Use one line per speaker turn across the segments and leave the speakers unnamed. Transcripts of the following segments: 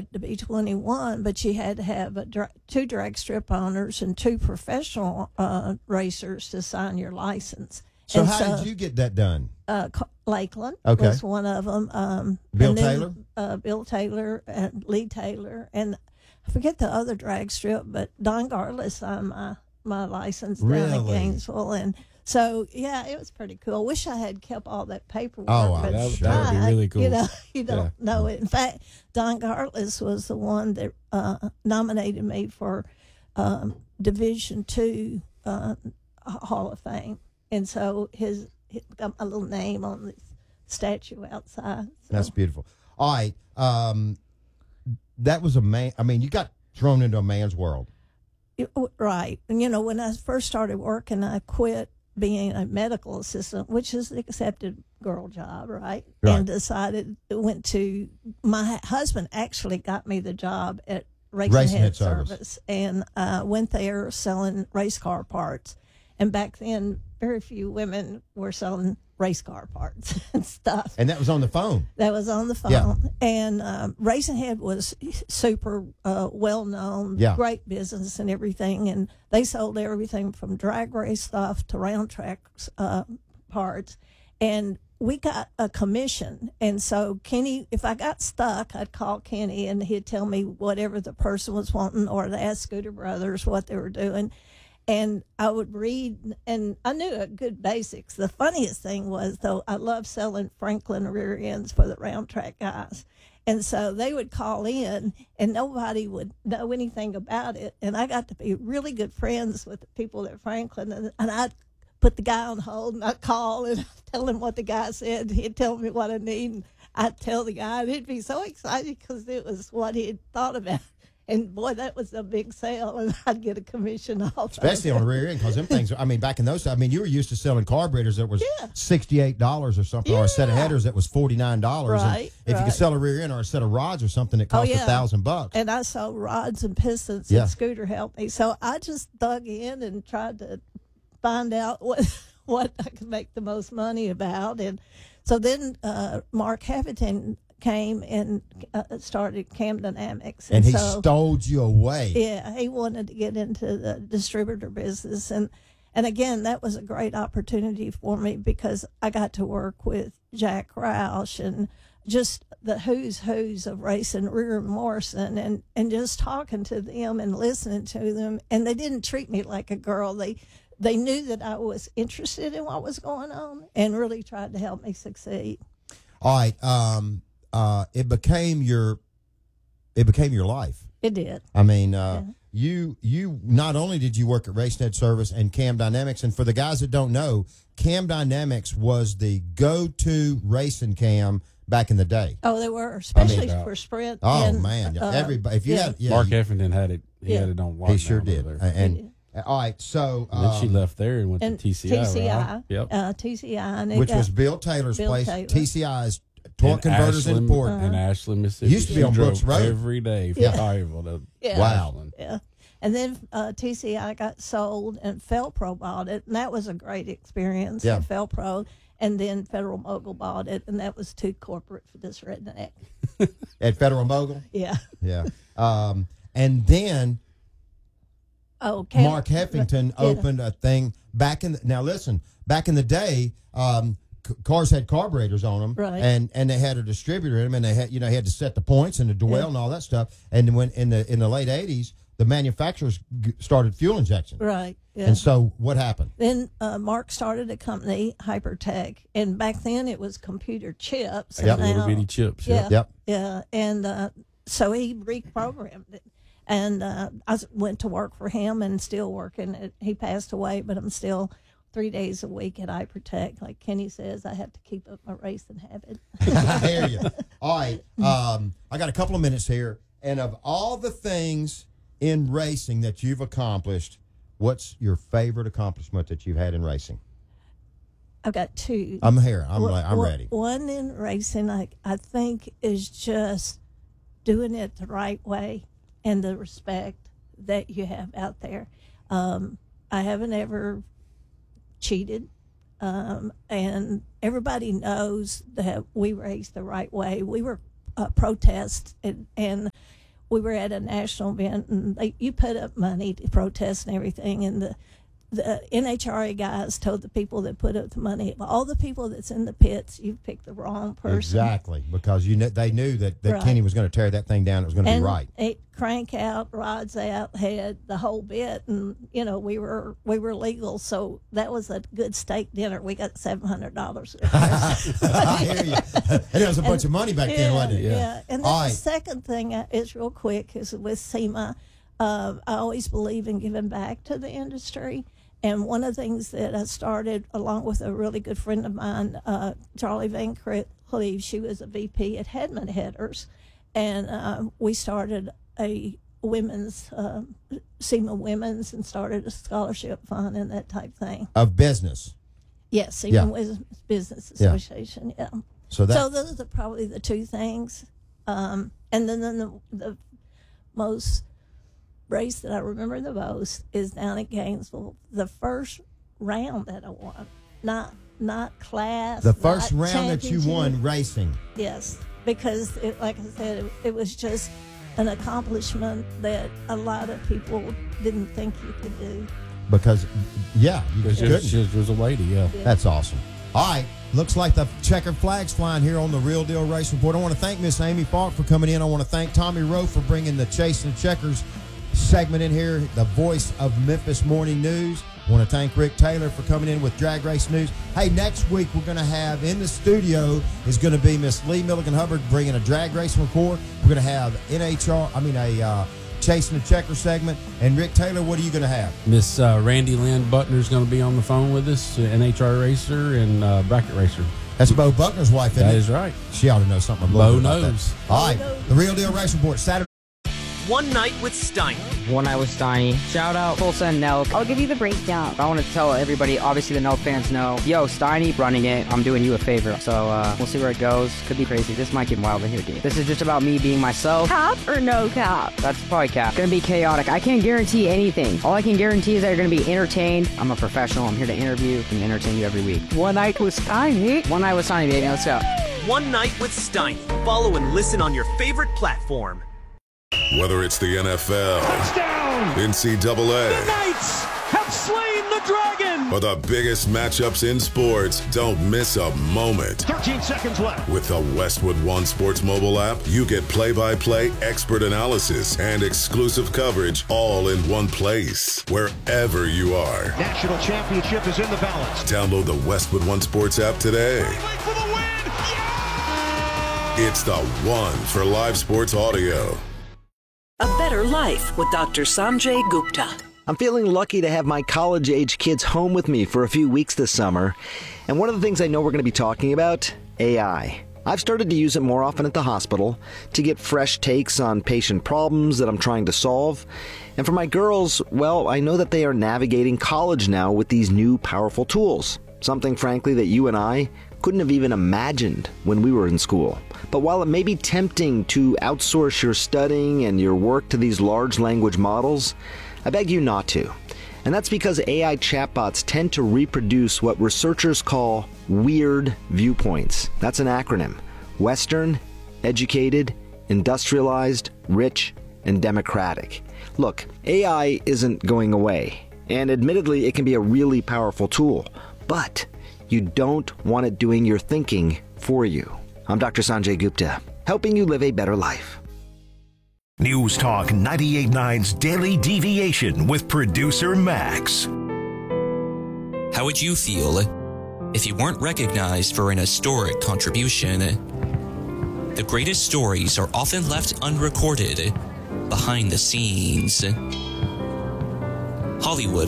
had to be 21, but you had to have two drag strip owners and two professional racers to sign your license.
So how did you get that done?
Lakeland
Okay.
was one of them.
Bill Taylor?
Bill Taylor and Lee Taylor. And I forget the other drag strip, but Don Garless signed my license down in Gainesville. And so, yeah, it was pretty cool. I wish I had kept all that paperwork.
That
would be really cool.
You don't know it. In fact, Don Garless was the one that nominated me for Division II Hall of Fame. And so he got my little name on the statue outside. So.
That's beautiful. All right. That was a man. I mean, you got thrown into a man's world.
Right. And, when I first started working, I quit being a medical assistant, which is the accepted girl job, right? And my husband actually got me the job at Racing Head Service. And went there selling race car parts. And back then, very few women were selling race car parts and stuff.
And that was on the phone.
That was on the phone.
Yeah.
And Racing Head was super well-known, great business and everything. And they sold everything from drag race stuff to round track parts. And we got a commission. And so Kenny, if I got stuck, I'd call Kenny and he'd tell me whatever the person was wanting, or I'd ask Scooter Brothers what they were doing. And I would read, and I knew a good basics. The funniest thing was, though, I loved selling Franklin rear ends for the round track guys. And so they would call in, and nobody would know anything about it. And I got to be really good friends with the people at Franklin. And I'd put the guy on hold, and I'd call and tell him what the guy said. He'd tell me what I need, and I'd tell the guy. And he'd be so excited because it was what he had thought about. And, boy, that was a big sale, and I'd get a commission off.
Especially on the rear end, because them things, back in those times, you were used to selling carburetors that was $68 or something, or a set of headers that was $49.
Right.
If you could sell a rear end or a set of rods or something that cost $1,000.
And I sold rods and pistons, and Scooter helped me. So I just dug in and tried to find out what I could make the most money about. And so then Mark Heffington came and started Cam Dynamics.
And he stowed you away.
Yeah, he wanted to get into the distributor business. And again, that was a great opportunity for me because I got to work with Jack Roush and just the who's of racing, Rear Morrison, and just talking to them and listening to them. And they didn't treat me like a girl. They knew that I was interested in what was going on and really tried to help me succeed.
All right. It became your life.
It did.
You not only did you work at Racing Head Service and Cam Dynamics, and for the guys that don't know, Cam Dynamics was the go-to racing cam back in the day.
Oh, they were, especially for sprint.
Oh man, everybody. If you had,
Mark Heffington had it. He had it on lockdown.
He sure did. And all right, so
and then she left there and went to TCI. Right? Yep.
TCI, and
which was Bill Taylor's place. TCI is Torque Converters in Port.
In Ashland, Mississippi.
Used to be on Brooks Road.
Every day from Iowa to Ashland.
Yeah. And then TCI got sold and Felpro bought it, and that was a great experience.
Yeah.
Felpro, and then Federal Mogul bought it, and that was too corporate for this redneck.
At Federal Mogul?
Yeah.
Yeah. And then Mark Heffington opened a thing back in the day, cars had carburetors on them,
right?
And they had a distributor in them, and they had he had to set the points and the dwell and all that stuff. And when in the late '80s, the manufacturers started fuel injection,
right? Yeah.
And so what happened?
Then Mark started a company, Hypertech, and back then it was computer chips.
Yep.
And
little bitty chips.
Yeah. And so he reprogrammed it. And I went to work for him and still working. He passed away, but I'm still 3 days a week at Hypertech. Like Kenny says, I have to keep up my racing habit.
I hear you. All right. I got a couple of minutes here. And of all the things in racing that you've accomplished, what's your favorite accomplishment that you've had in racing?
I've got two.
I'm here. I'm ready.
One in racing, I think, is just doing it the right way and the respect that you have out there. I haven't ever cheated, and everybody knows that we race the right way. We were protest, and we were at a national event, and you put up money to protest and everything, and the NHRA guys told the people that put up the money, all the people that's in the pits, you picked the wrong person.
Exactly, because they knew that Kenny was going to tear that thing down. It was going to be right.
Crank out, rods out, head, the whole bit, and we were legal, so that was a good steak dinner. We got $700.
I hear you. And it was a bunch of money back then, wasn't it?
Yeah. And then the second thing is real quick is with SEMA. I always believe in giving back to the industry. And one of the things that I started, along with a really good friend of mine, Charlie Van Cleve, she was a VP at Hedman Headers, and we started a women's, SEMA Women's, and started a scholarship fund and that type thing.
Of business?
Yes, SEMA Business Association, yeah. So those are probably the two things. And then the most race that I remember the most is down at Gainesville, the first round that I won, not class.
The first round that you won racing.
Yes, because like I said, it was just an accomplishment that a lot of people didn't think you could do.
Because, you couldn't.
She was a lady, yeah.
That's awesome. All right, looks like the checkered flag's flying here on the Real Deal Race Report. I want to thank Miss Amy Falk for coming in. I want to thank Tommy Rowe for bringing the Chasing the Checkers segment in here, the voice of Memphis Morning News. I want to thank Rick Taylor for coming in with Drag Race News. Hey, next week we're going to have in the studio is going to be Miss Lee Milligan Hubbard bringing a drag racing report. We're going to have a Chasing the Checker segment. And Rick Taylor, what are you going to have?
Miss Randy Lynn Buckner's going to be on the phone with us, NHR racer and bracket racer.
That's Bo Buckner's wife, isn't it?
That is right.
She ought to know something about
Bo knows.
That. All right, the Real Deal Race Report, Saturday.
One Night with Steiny.
One Night with Steiny. Shout out Tulsa and Nelk.
I'll give you the breakdown.
I want to tell everybody, obviously the Nelk fans know, yo, Steiny running it, I'm doing you a favor. So we'll see where it goes. Could be crazy. This might get wild in here, dude. This is just about me being myself.
Cap or no cap?
That's probably cap. Gonna be chaotic. I can't guarantee anything. All I can guarantee is that you're gonna be entertained. I'm a professional. I'm here to interview and entertain you every week.
One Night with Steiny.
One Night with Steiny, baby. Let's go.
One Night with Steiny. Follow and listen on your favorite platform.
Whether it's the NFL,
touchdown,
NCAA,
the Knights have slain the dragon,
or the biggest matchups in sports, don't miss a moment.
13 seconds left.
With the Westwood One Sports mobile app, you get play-by-play expert analysis and exclusive coverage all in one place, wherever you are.
National championship is in the balance.
Download the Westwood One Sports app today.
For the win. Yeah!
It's the one for live sports audio.
A Better Life with Dr. Sanjay Gupta.
I'm feeling lucky to have my college-age kids home with me for a few weeks this summer. And one of the things I know we're going to be talking about, AI. I've started to use it more often at the hospital to get fresh takes on patient problems that I'm trying to solve. And for my girls, well, I know that they are navigating college now with these new powerful tools. Something, frankly, that you and I couldn't have even imagined when we were in school. But while it may be tempting to outsource your studying and your work to these large language models, I beg you not to. And that's because AI chatbots tend to reproduce what researchers call weird viewpoints. That's an acronym. Western, educated, industrialized, rich, and democratic. Look, AI isn't going away. And admittedly, it can be a really powerful tool. But you don't want it doing your thinking for you. I'm Dr. Sanjay Gupta, helping you live a better life.
News Talk 98.9's Daily Deviation with producer Max.
How would you feel if you weren't recognized for an historic contribution? The greatest stories are often left unrecorded behind the scenes. Hollywood,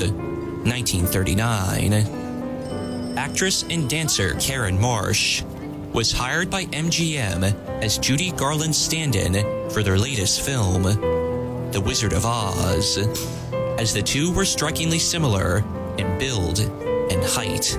1939. Actress and dancer Karen Marsh was hired by MGM as Judy Garland's stand-in for their latest film, The Wizard of Oz, as the two were strikingly similar in build and height.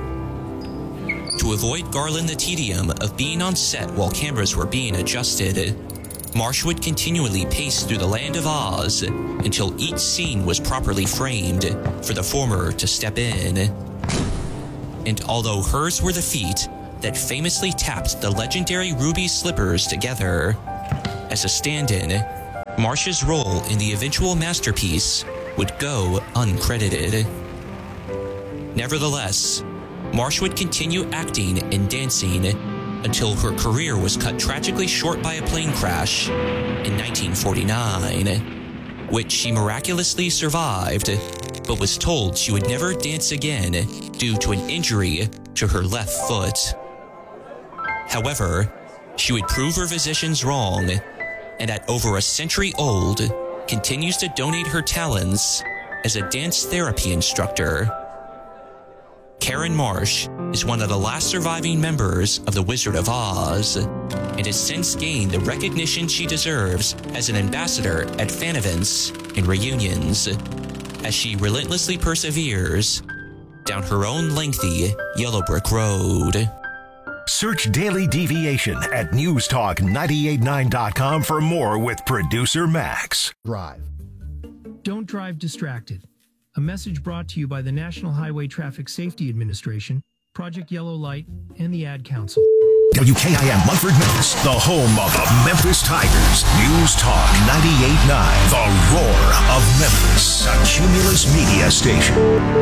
To avoid Garland the tedium of being on set while cameras were being adjusted, Marsh would continually pace through the land of Oz until each scene was properly framed for the former to step in. And although hers were the feet that famously tapped the legendary ruby slippers together, as a stand-in, Marsh's role in the eventual masterpiece would go uncredited. Nevertheless, Marsh would continue acting and dancing until her career was cut tragically short by a plane crash in 1949, which she miraculously survived, but was told she would never dance again due to an injury to her left foot. However, she would prove her physicians wrong, and at over a century old, continues to donate her talents as a dance therapy instructor. Karen Marsh is one of the last surviving members of the Wizard of Oz, and has since gained the recognition she deserves as an ambassador at fan events and reunions, as she relentlessly perseveres down her own lengthy yellow brick road.
Search Daily Deviation at newstalk989.com for more with producer Max.
Drive. Don't drive distracted. A message brought to you by the National Highway Traffic Safety Administration, Project Yellow Light, and the Ad Council.
WKIM Munford, Memphis, the home of the Memphis Tigers. News Talk 98.9, the roar of Memphis, a Cumulus media station.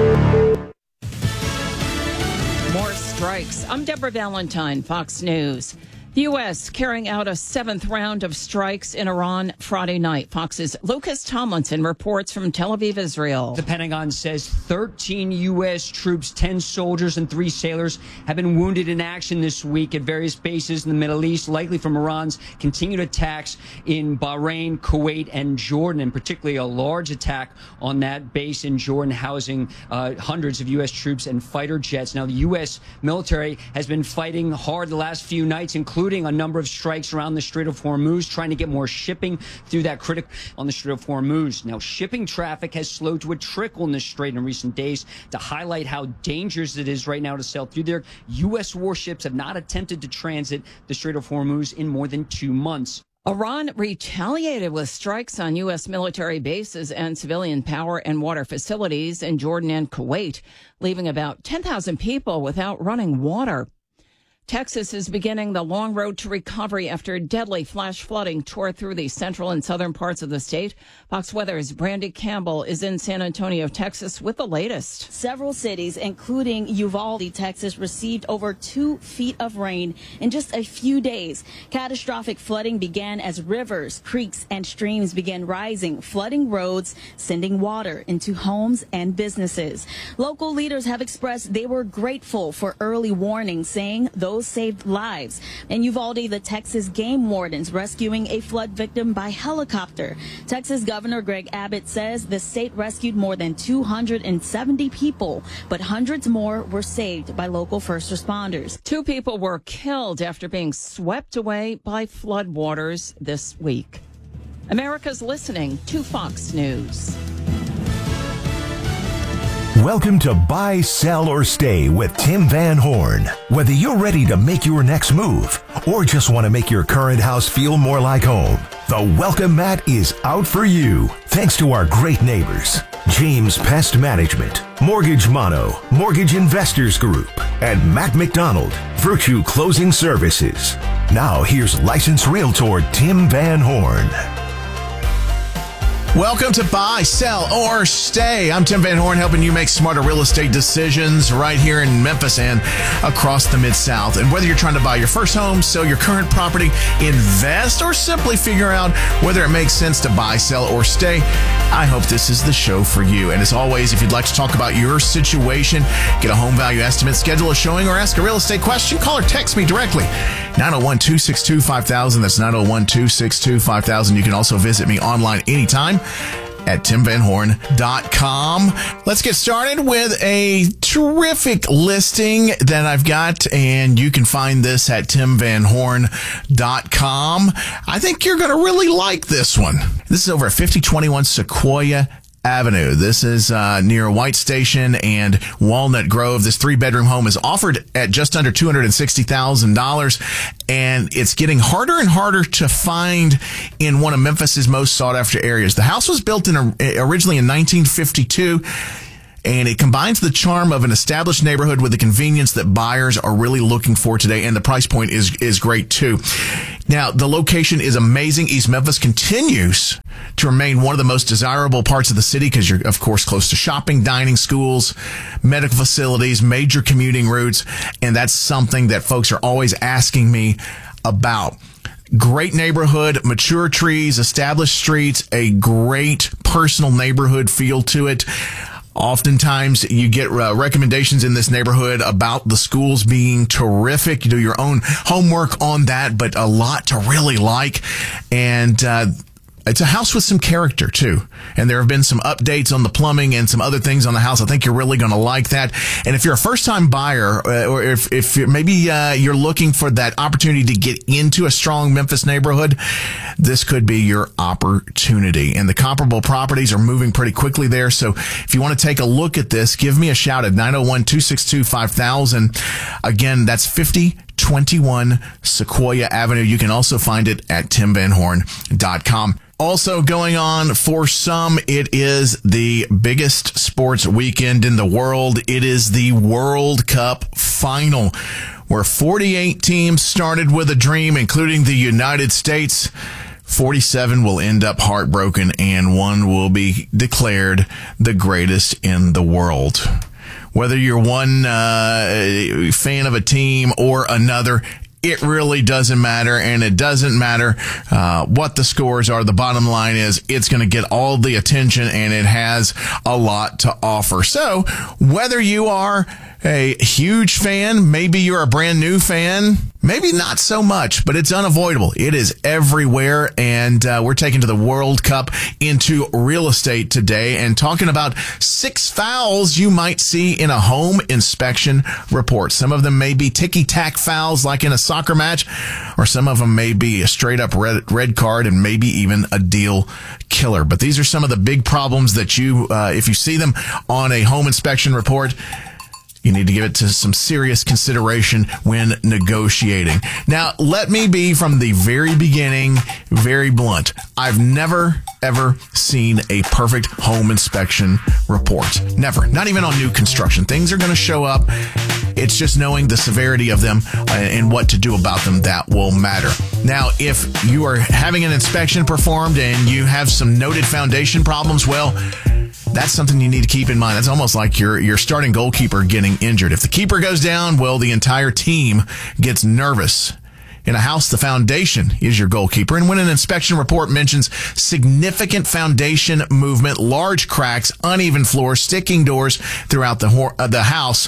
More strikes. I'm Deborah Valentine, Fox News. The U.S. carrying out a seventh round of strikes in Iran Friday night. Fox's Lucas Tomlinson reports from Tel Aviv, Israel.
The Pentagon says 13 U.S. troops, 10 soldiers, and 3 sailors have been wounded in action this week at various bases in the Middle East, likely from Iran's continued attacks in Bahrain, Kuwait, and Jordan, and particularly a large attack on that base in Jordan, housing hundreds of U.S. troops and fighter jets. Now, the U.S. military has been fighting hard the last few nights, including a number of strikes around the Strait of Hormuz, trying to get more shipping through that critical on the Strait of Hormuz. Now, shipping traffic has slowed to a trickle in the strait in recent days. To highlight how dangerous it is right now to sail through there, U.S. warships have not attempted to transit the Strait of Hormuz in more than 2 months.
Iran retaliated with strikes on U.S. military bases and civilian power and water facilities in Jordan and Kuwait, leaving about 10,000 people without running water. Texas is beginning the long road to recovery after deadly flash flooding tore through the central and southern parts of the state. Fox Weather's Brandy Campbell is in San Antonio, Texas, with the latest.
Several cities, including Uvalde, Texas, received over 2 feet of rain in just a few days. Catastrophic flooding began as rivers, creeks, and streams began rising, flooding roads, sending water into homes and businesses. Local leaders have expressed they were grateful for early warning, saying those saved lives. In Uvalde, the Texas game wardens rescuing a flood victim by helicopter. Texas Governor Greg Abbott says the state rescued more than 270 people, but hundreds more were saved by local first responders.
2 people were killed after being swept away by floodwaters this week. America's listening to Fox News.
Welcome to Buy, Sell, or Stay with Tim Van Horn. Whether you're ready to make your next move or just want to make your current house feel more like home, the welcome mat is out for you. Thanks to our great neighbors, James Pest Management, Mortgage Mono, Mortgage Investors Group, and Matt McDonald, Virtue Closing Services. Now here's licensed realtor Tim Van Horn.
Welcome to Buy, Sell, or Stay. I'm Tim Van Horn, helping you make smarter real estate decisions right here in Memphis and across the Mid-South. And whether you're trying to buy your first home, sell your current property, invest, or simply figure out whether it makes sense to buy, sell, or stay, I hope this is the show for you. And as always, if you'd like to talk about your situation, get a home value estimate, schedule a showing, or ask a real estate question, call or text me directly. 901-262-5000. That's 901-262-5000. You can also visit me online anytime at timvanhorn.com. Let's get started with a terrific listing that I've got, and you can find this at timvanhorn.com. I think you're going to really like this one. This is over at 5021 Sequoia Avenue. This is near White Station and Walnut Grove. This 3-bedroom home is offered at just under $260,000, and it's getting harder and harder to find in one of Memphis's most sought after areas. The house was built originally in 1952. And it combines the charm of an established neighborhood with the convenience that buyers are really looking for today. And the price point is great too. Now, the location is amazing. East Memphis continues to remain one of the most desirable parts of the city because you're, of course, close to shopping, dining, schools, medical facilities, major commuting routes. And that's something that folks are always asking me about. Great neighborhood, mature trees, established streets, a great personal neighborhood feel to it. Oftentimes you get recommendations in this neighborhood about the schools being terrific. You do your own homework on that, but a lot to really like. And it's a house with some character, too. And there have been some updates on the plumbing and some other things on the house. I think you're really going to like that. And if you're a first-time buyer, or if maybe you're looking for that opportunity to get into a strong Memphis neighborhood, this could be your opportunity. And the comparable properties are moving pretty quickly there. So if you want to take a look at this, give me a shout at 901-262-5000. Again, that's 5021 Sequoia Avenue. You can also find it at timvanhorn.com. Also going on for some, it is the biggest sports weekend in the world. It is the World Cup final, where 48 teams started with a dream, including the United States. 47 will end up heartbroken, and one will be declared the greatest in the world. Whether you're one fan of a team or another, it really doesn't matter, and it doesn't matter what the scores are. The bottom line is it's going to get all the attention, and it has a lot to offer. So whether you are a huge fan, maybe you're a brand new fan, maybe not so much, but it's unavoidable. It is everywhere, and we're taking to the World Cup into real estate today and talking about 6 fouls you might see in a home inspection report. Some of them may be ticky-tack fouls like in a soccer match, or some of them may be a straight-up red card and maybe even a deal killer. But these are some of the big problems that you, if you see them on a home inspection report, you need to give it to some serious consideration when negotiating. Now, let me be from the very beginning very blunt. I've never, ever seen a perfect home inspection report. Never. Not even on new construction. Things are going to show up. It's just knowing the severity of them and what to do about them that will matter. Now, if you are having an inspection performed and you have some noted foundation problems, well, that's something you need to keep in mind. That's almost like your starting goalkeeper getting injured. If the keeper goes down, well, the entire team gets nervous. In a house, the foundation is your goalkeeper. And when an inspection report mentions significant foundation movement, large cracks, uneven floors, sticking doors throughout the house,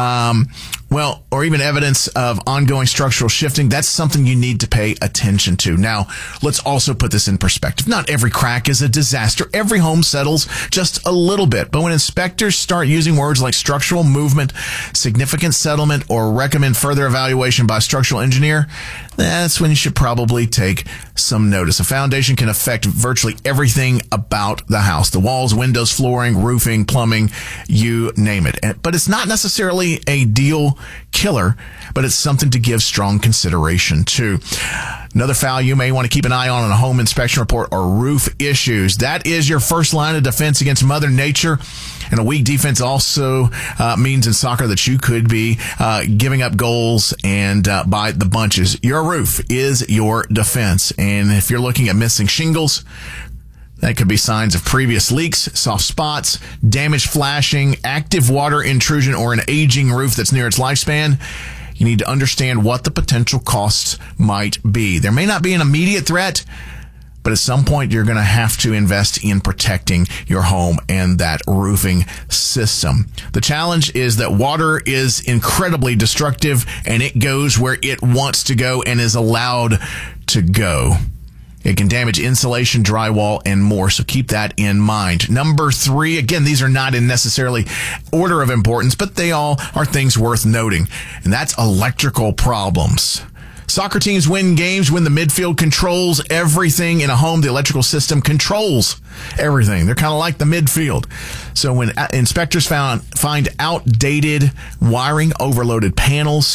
well, or even evidence of ongoing structural shifting, that's something you need to pay attention to. Now, let's also put this in perspective. Not every crack is a disaster. Every home settles just a little bit. But when inspectors start using words like structural movement, significant settlement, or recommend further evaluation by a structural engineer, that's when you should probably take some notice. A foundation can affect virtually everything about the house. The walls, windows, flooring, roofing, plumbing, you name it. But it's not necessarily a deal killer, but it's something to give strong consideration to. Another foul you may want to keep an eye on a home inspection report are roof issues. That is your first line of defense against Mother Nature. And a weak defense also means in soccer that you could be giving up goals and by the bunches. Your roof is your defense. And if you're looking at missing shingles, that could be signs of previous leaks, soft spots, damaged flashing, active water intrusion, or an aging roof that's near its lifespan. You need to understand what the potential costs might be. There may not be an immediate threat, but at some point you're going to have to invest in protecting your home and that roofing system. The challenge is that water is incredibly destructive, and it goes where it wants to go and is allowed to go. It can damage insulation, drywall, and more, so keep that in mind. Number 3, again, these are not in necessarily order of importance, but they all are things worth noting, and that's electrical problems. Soccer teams win games when the midfield controls everything in a home. The electrical system controls everything. They're kind of like the midfield. So when inspectors find outdated wiring, overloaded panels,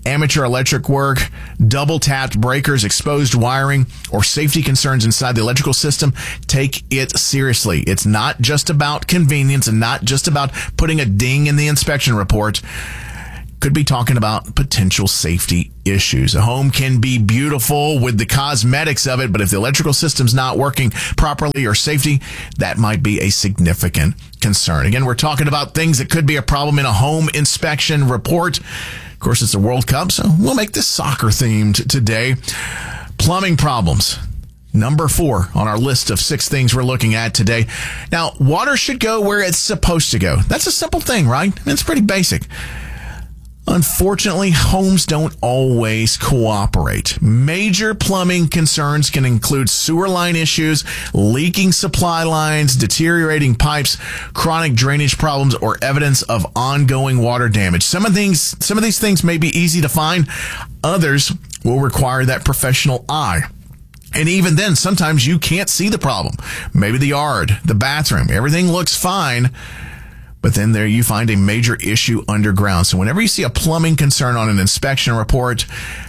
amateur electric work, double-tapped breakers, exposed wiring, or safety concerns inside the electrical system, take it seriously. It's not just about convenience and not just about putting a ding in the inspection report. Could be talking about potential safety issues. A home can be beautiful with the cosmetics of it, but if the electrical system's not working properly or safety, that might be a significant concern. Again, we're talking about things that could be a problem in a home inspection report. Of course, it's the World Cup, so we'll make this soccer themed today. Plumbing problems. Number 4 on our list of 6 things we're looking at today. Now, water should go where it's supposed to go. That's a simple thing, right? It's pretty basic. Unfortunately, homes don't always cooperate. Major plumbing concerns can include sewer line issues, leaking supply lines, deteriorating pipes, chronic drainage problems, or evidence of ongoing water damage. Some of these things may be easy to find. Others will require that professional eye. And even then, sometimes you can't see the problem. Maybe the yard, the bathroom, everything looks fine. But then there you find a major issue underground. So whenever you see a plumbing concern on an inspection report,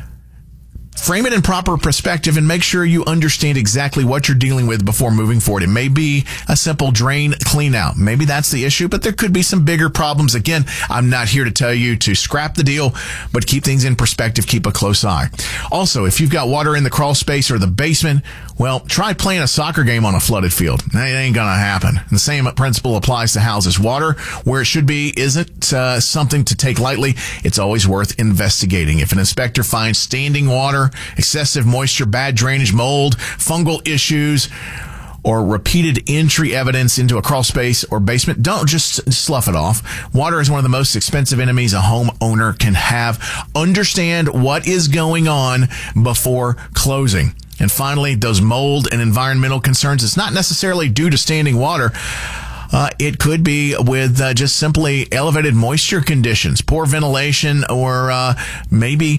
frame it in proper perspective and make sure you understand exactly what you're dealing with before moving forward. It may be a simple drain clean out. Maybe that's the issue, but there could be some bigger problems. Again, I'm not here to tell you to scrap the deal, but keep things in perspective, keep a close eye. Also, if you've got water in the crawl space or the basement, well, try playing a soccer game on a flooded field. That ain't gonna happen. And the same principle applies to houses. Water, where it should be, isn't something to take lightly. It's always worth investigating. If an inspector finds standing water, excessive moisture, bad drainage, mold, fungal issues, or repeated entry evidence into a crawl space or basement, don't just slough it off. Water is one of the most expensive enemies a homeowner can have. Understand what is going on before closing. And finally, those mold and environmental concerns, it's not necessarily due to standing water. It could be with just simply elevated moisture conditions, poor ventilation, or maybe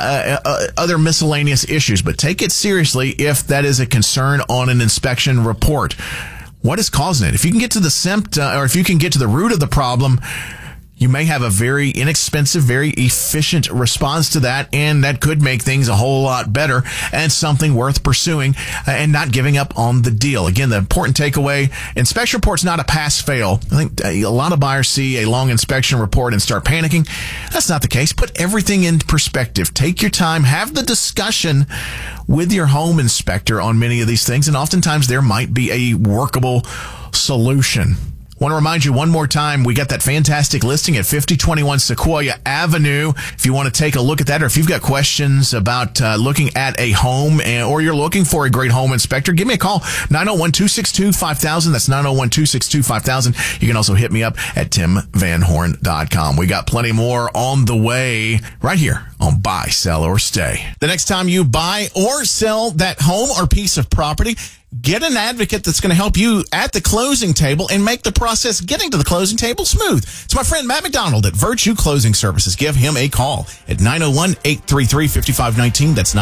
other miscellaneous issues. But take it seriously if that is a concern on an inspection report. What is causing it? If you can get to the or if you can get to the root of the problem, you may have a very inexpensive, very efficient response to that, and that could make things a whole lot better and something worth pursuing and not giving up on the deal. Again, the important takeaway, inspection report's not a pass-fail. I think a lot of buyers see a long inspection report and start panicking. That's not the case. Put everything in perspective. Take your time. Have the discussion with your home inspector on many of these things, and oftentimes there might be a workable solution. I want to remind you one more time, we got that fantastic listing at 5021 Sequoia Avenue. If you want to take a look at that, or if you've got questions about looking at a home or you're looking for a great home inspector, give me a call, 901-262-5000. That's 901-262-5000. You can also hit me up at timvanhorn.com. We got plenty more on the way right here on Buy, Sell, or Stay. The next time you buy or sell that home or piece of property, get an advocate that's going to help you at the closing table and make the process getting to the closing table smooth. It's my friend Matt McDonald at Virtue Closing Services. Give him a call at 901-833-5519. That's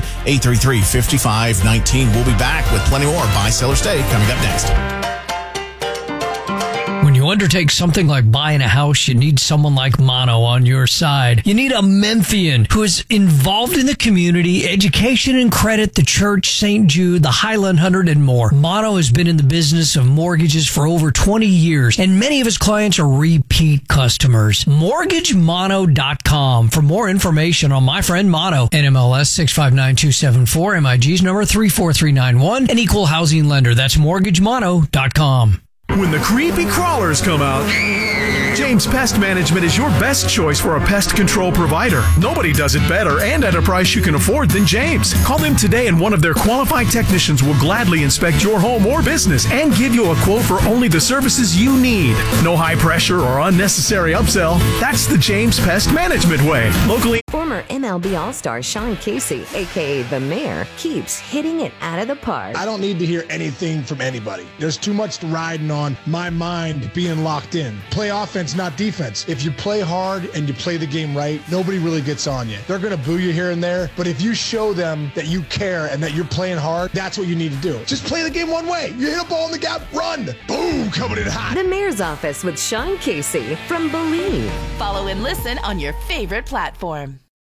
901-833-5519. We'll be back with plenty more Buy, Sell, or Stay coming up next.
When you undertake something like buying a house, you need someone like Mono on your side. You need a Memphian who is involved in the community, education and credit, the church, St. Jude, the Highland 100, and more. Mono has been in the business of mortgages for over 20 years, and many of his clients are repeat customers. MortgageMono.com for more information on my friend Mono. NMLS 659274, MIG's number 34391, an equal housing lender. That's MortgageMono.com.
When the creepy crawlers come out, James Pest Management is your best choice for a pest control provider. Nobody does it better and at a price you can afford than James. Call them today and one of their qualified technicians will gladly inspect your home or business and give you a quote for only the services you need. No high pressure or unnecessary upsell. That's the James Pest Management way. Locally.
Former MLB All-Star Sean Casey, a.k.a. The Mayor, keeps hitting it out of the park.
I don't need to hear anything from anybody. There's too much riding on my mind being locked in. Play offense, not defense. If you play hard and you play the game right, nobody really gets on you. They're going to boo you here and there, but if you show them that you care and that you're playing hard, that's what you need to do. Just play the game one way. You hit a ball in the gap, run. Boom, coming in hot.
The Mayor's Office with Sean Casey from Believe.
Follow and listen on your favorite platform.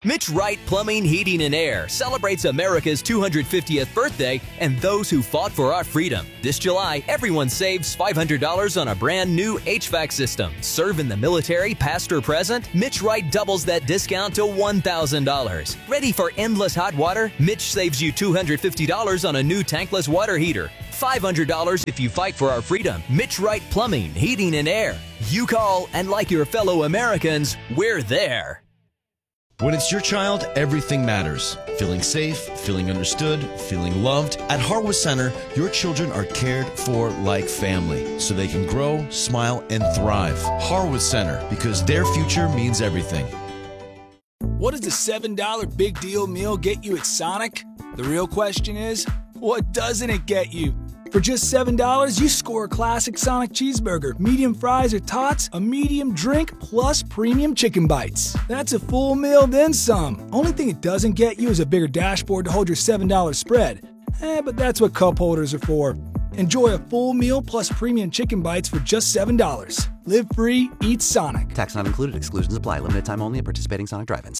Mitch Wright Plumbing, Heating, and Air celebrates America's 250th birthday and those who fought for our freedom. This July, everyone saves $500 on a brand new HVAC system. Serve in the military, past or present? Mitch Wright doubles that discount to $1,000. Ready for endless hot water? Mitch saves you $250 on a new tankless water heater. $500 if you fight for our freedom. Mitch Wright Plumbing, Heating, and Air. You call, and like your fellow Americans, we're there.
When it's your child, everything matters. Feeling safe, feeling understood, feeling loved. At Harwood Center, your children are cared for like family, so they can grow, smile, and thrive. Harwood Center, because their future means everything.
What does the $7 Big Deal Meal get you at Sonic? The real question is, what doesn't it get you? For just $7, you score a classic Sonic cheeseburger, medium fries or tots, a medium drink, plus premium chicken bites. That's a full meal, then some. Only thing it doesn't get you is a bigger dashboard to hold your $7 spread. But that's what cup holders are for. Enjoy a full meal plus premium chicken bites for just $7. Live free, eat Sonic.
Tax not included. Exclusions apply. Limited time only at participating Sonic drive-ins.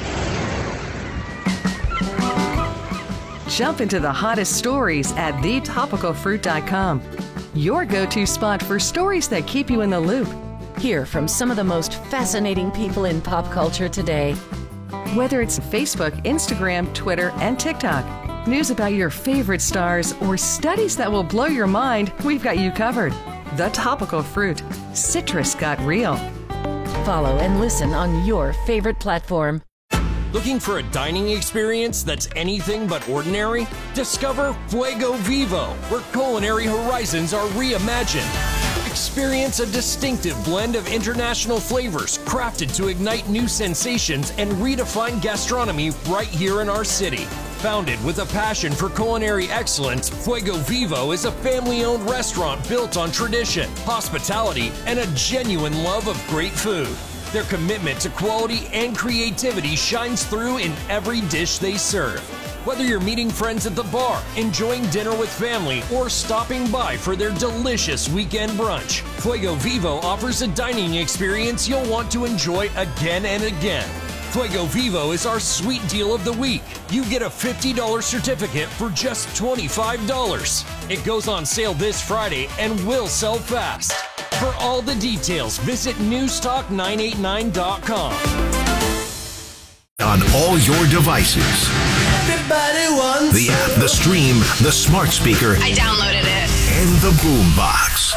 Jump into the hottest stories at thetopicalfruit.com. Your go-to spot for stories that keep you in the loop.
Hear from some of the most fascinating people in pop culture today.
Whether it's Facebook, Instagram, Twitter, and TikTok, news about your favorite stars, or studies that will blow your mind, we've got you covered. The Topical Fruit. Citrus got real.
Follow and listen on your favorite platform.
Looking for a dining experience that's anything but ordinary? Discover Fuego Vivo, where culinary horizons are reimagined. Experience a distinctive blend of international flavors crafted to ignite new sensations and redefine gastronomy right here in our city. Founded with a passion for culinary excellence, Fuego Vivo is a family-owned restaurant built on tradition, hospitality, and a genuine love of great food. Their commitment to quality and creativity shines through in every dish they serve. Whether you're meeting friends at the bar, enjoying dinner with family, or stopping by for their delicious weekend brunch, Fuego Vivo offers a dining experience you'll want to enjoy again and again. Fuego Vivo is our sweet deal of the week. You get a $50 certificate for just $25. It goes on sale this Friday and will sell fast. For all the details, visit newstalk989.com.
On all your devices.
Everybody wants
the app, the stream, the smart speaker.
I downloaded it.
And the boom box.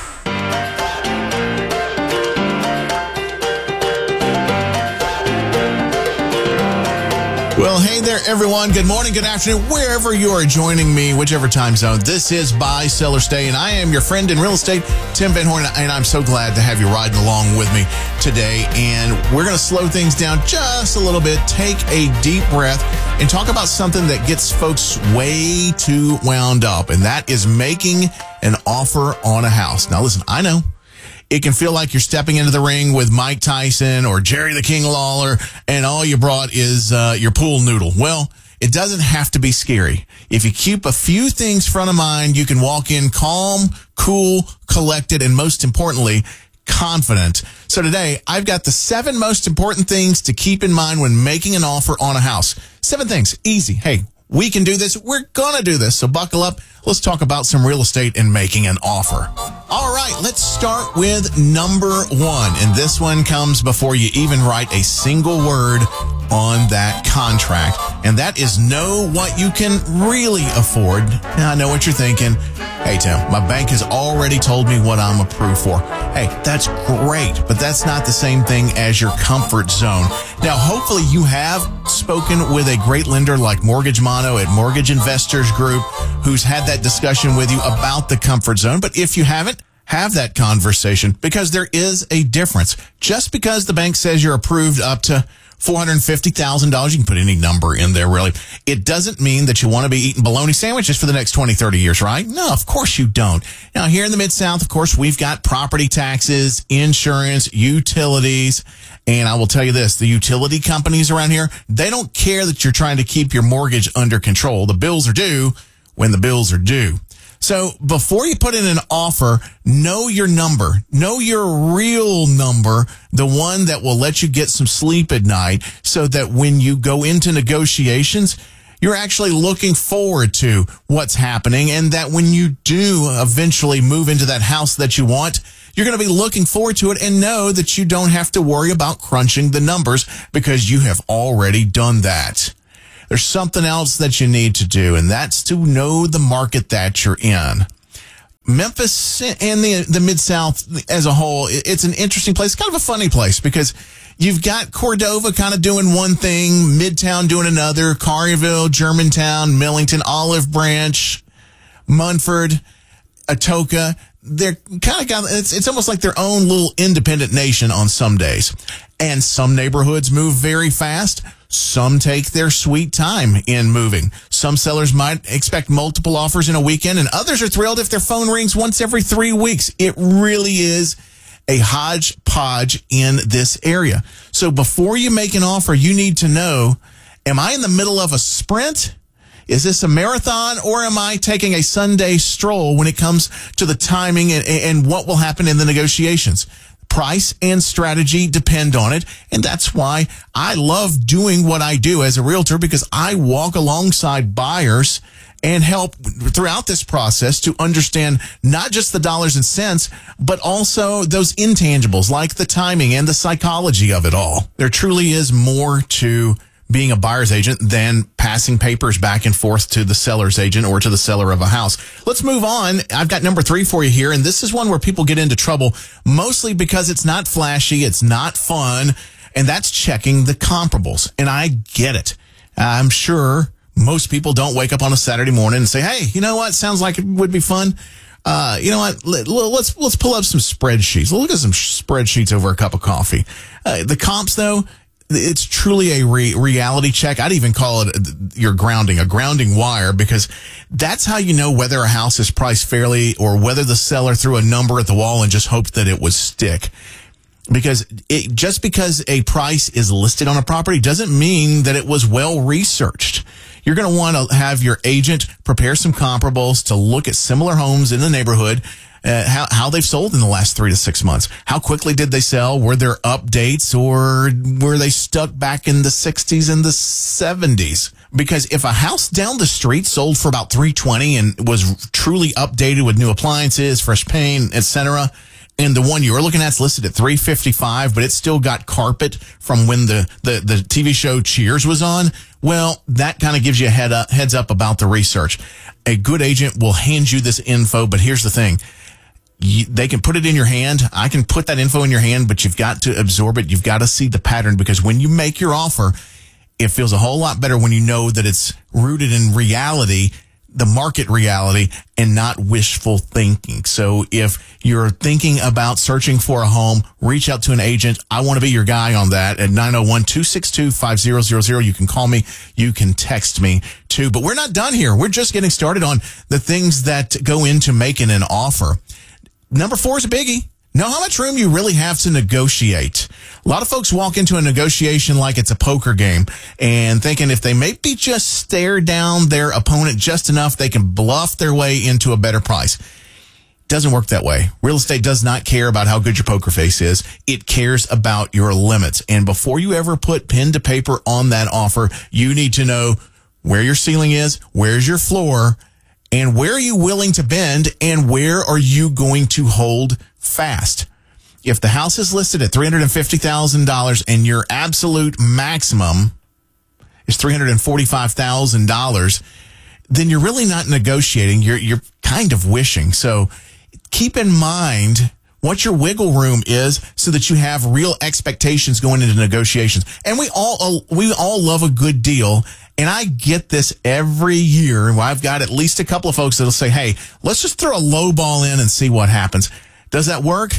Well, hey there, everyone. Good morning, good afternoon, wherever you are joining me, whichever time zone. This is Buy, Sell, or Stay, and I am your friend in real estate, Tim Van Horn, and I'm so glad to have you riding along with me today. And we're going to slow things down just a little bit, take a deep breath, and talk about something that gets folks way too wound up, and that is making an offer on a house. Now, listen, I know it can feel like you're stepping into the ring with Mike Tyson or Jerry the King Lawler, and all you brought is your pool noodle. Well, it doesn't have to be scary. If you keep a few things front of mind, you can walk in calm, cool, collected, and most importantly, confident. So today, I've got the 7 most important things to keep in mind when making an offer on a house. 7 things. Easy. Hey, we can do this. We're going to do this. So buckle up. Let's talk about some real estate and making an offer. All right, let's start with number 1. And this one comes before you even write a single word on that contract. And that is know what you can really afford. Now, I know what you're thinking. Hey, Tim, my bank has already told me what I'm approved for. Hey, that's great, but that's not the same thing as your comfort zone. Now, hopefully you have spoken with a great lender like Mortgage Mono at Mortgage Investors Group, who's had that discussion with you about the comfort zone. But if you haven't, have that conversation, because there is a difference. Just because the bank says you're approved up to $450,000, you can put any number in there, really. It doesn't mean that you want to be eating bologna sandwiches for the next 20, 30 years, right? No, of course you don't. Now, here in the Mid-South, of course, we've got property taxes, insurance, utilities, and I will tell you this, the utility companies around here, they don't care that you're trying to keep your mortgage under control. The bills are due when the bills are due. So before you put in an offer, know your number. Know your real number, the one that will let you get some sleep at night, so that when you go into negotiations, you're actually looking forward to what's happening, and that when you do eventually move into that house that you want, you're going to be looking forward to it and know that you don't have to worry about crunching the numbers because you have already done that. There's something else that you need to do, and that's to know the market that you're in. Memphis and the Mid-South as a whole, it's an interesting place. It's kind of a funny place because you've got Cordova kind of doing one thing, Midtown doing another, Collierville, Germantown, Millington, Olive Branch, Munford, Atoka. They're kind of got, it's almost like their own little independent nation on some days. And some neighborhoods move very fast. Some take their sweet time in moving. Some sellers might expect multiple offers in a weekend, and others are thrilled if their phone rings once every 3 weeks. It really is a hodgepodge in this area. So before you make an offer, you need to know, am I in the middle of a sprint? Is this a marathon, or am I taking a Sunday stroll when it comes to the timing and what will happen in the negotiations? Price and strategy depend on it, and that's why I love doing what I do as a realtor, because I walk alongside buyers and help throughout this process to understand not just the dollars and cents, but also those intangibles like the timing and the psychology of it all. There truly is more to being a buyer's agent than passing papers back and forth to the seller's agent or to the seller of a house. Let's move on. I've got number 3 for you here, and this is one where people get into trouble, mostly because it's not flashy, it's not fun, and that's checking the comparables. And I get it. I'm sure most people don't wake up on a Saturday morning and say, hey, you know what? Sounds like it would be fun. You know what? Let's pull up some spreadsheets. Look at some spreadsheets over a cup of coffee. The comps, though, it's truly a reality check. I'd even call it a grounding wire, because that's how you know whether a house is priced fairly or whether the seller threw a number at the wall and just hoped that it would stick. Because just because a price is listed on a property doesn't mean that it was well researched. You're going to want to have your agent prepare some comparables to look at similar homes in the neighborhood, how they've sold in the last 3 to 6 months. How quickly did they sell? Were there updates, or were they stuck back in the 60s and the 70s? Because if a house down the street sold for about $320 and was truly updated with new appliances, fresh paint, etc., and the one you're looking at is listed at $355, but it's still got carpet from when the TV show Cheers was on, well, that kind of gives you a heads up about the research. A good agent will hand you this info, but here's the thing. They can put it in your hand. I can put that info in your hand, but you've got to absorb it. You've got to see the pattern, because when you make your offer, it feels a whole lot better when you know that it's rooted in reality, the market reality, and not wishful thinking. So if you're thinking about searching for a home, reach out to an agent. I want to be your guy on that at 901-262-5000. You can call me. You can text me too. But we're not done here. We're just getting started on the things that go into making an offer. Number 4 is a biggie. Know how much room you really have to negotiate. A lot of folks walk into a negotiation like it's a poker game and thinking if they maybe just stare down their opponent just enough, they can bluff their way into a better price. Doesn't work that way. Real estate does not care about how good your poker face is. It cares about your limits. And before you ever put pen to paper on that offer, you need to know where your ceiling is, where's your floor, and where are you willing to bend, and where are you going to hold fast? If the house is listed at $350,000 and your absolute maximum is $345,000, then you're really not negotiating. You're kind of wishing. So keep in mind what your wiggle room is so that you have real expectations going into negotiations. And we all love a good deal. And I get this every year. I've got at least a couple of folks that'll say, hey, let's just throw a low ball in and see what happens. Does that work?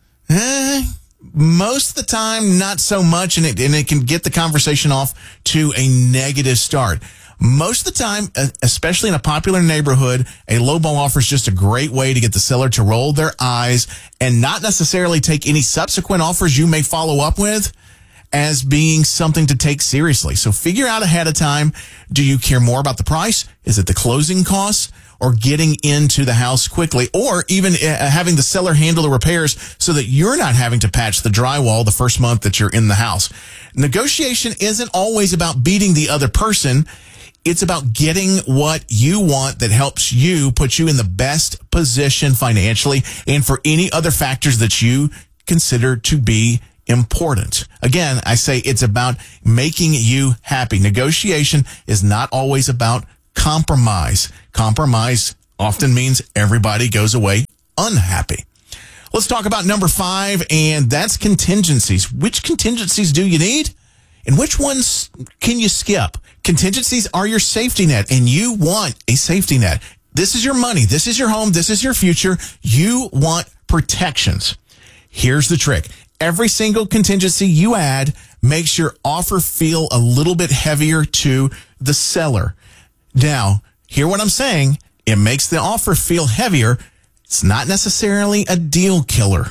Most of the time, not so much. And it can get the conversation off to a negative start. Most of the time, especially in a popular neighborhood, a low ball offer is just a great way to get the seller to roll their eyes and not necessarily take any subsequent offers you may follow up with as being something to take seriously. So figure out ahead of time, do you care more about the price? Is it the closing costs? or getting into the house quickly, or even having the seller handle the repairs so that you're not having to patch the drywall the first month that you're in the house. Negotiation isn't always about beating the other person. It's about getting what you want that helps you, put you in the best position financially and for any other factors that you consider to be important. Again, I say it's about making you happy. Negotiation is not always about compromise. Compromise often means everybody goes away unhappy. Let's talk about number 5, and that's contingencies. Which contingencies do you need? And which ones can you skip? Contingencies are your safety net, and you want a safety net. This is your money. This is your home. This is your future. You want protections. Here's the trick. Every single contingency you add makes your offer feel a little bit heavier to the seller. Now, hear what I'm saying. It makes the offer feel heavier. It's not necessarily a deal killer,